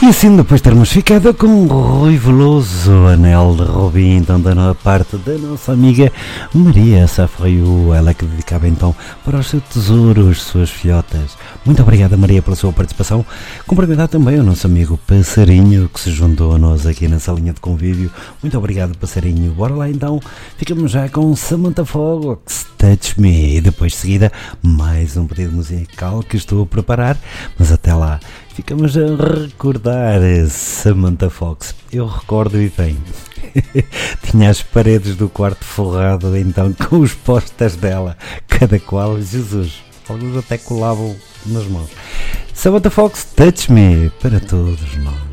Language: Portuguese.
E assim, depois de termos ficado com o Rui Veloso, anel de Robin, então da parte da nossa amiga Maria Safraio, ela que dedicava então para os seus tesouros, suas filhotas. Muito obrigada, Maria, pela sua participação. Cumprimentar também o nosso amigo Passarinho, que se juntou a nós aqui nessa linha de convívio. Muito obrigado, Passarinho. Bora lá então, ficamos já com Samantha Fox, Touch Me, e depois de seguida mais um pedido musical que estou a preparar, mas até lá ficamos a recordar Samantha Fox. Eu recordo e bem. Tinha as paredes do quarto forrado então com os posters dela, cada qual, Jesus, alguns até colavam nas mãos. Samantha Fox, Touch Me, para todos nós.